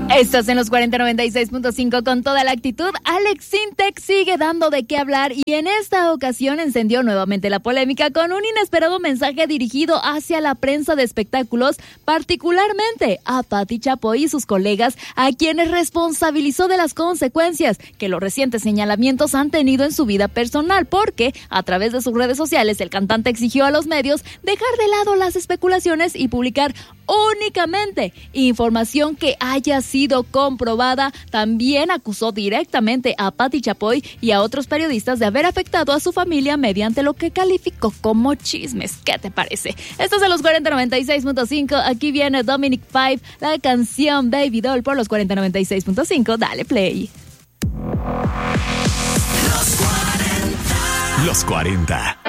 Estás en los 4096.5 con toda la actitud. Alex Sintek sigue dando de qué hablar y en esta ocasión encendió nuevamente la polémica con un inesperado mensaje dirigido hacia la prensa de espectáculos, particularmente a Pati Chapoy y sus colegas, a quienes responsabilizó de las consecuencias que los recientes señalamientos han tenido en su vida personal, porque a través de sus redes sociales el cantante exigió a los medios dejar de lado las especulaciones y publicar únicamente información que haya sido comprobada. También acusó directamente a Pati Chapoy y a otros periodistas de haber afectado a su familia mediante lo que calificó como chismes. ¿Qué te parece? Esto es de los 4096.5. Aquí viene Dominic Five, la canción Baby Doll por los 4096.5. Dale play. Los 40.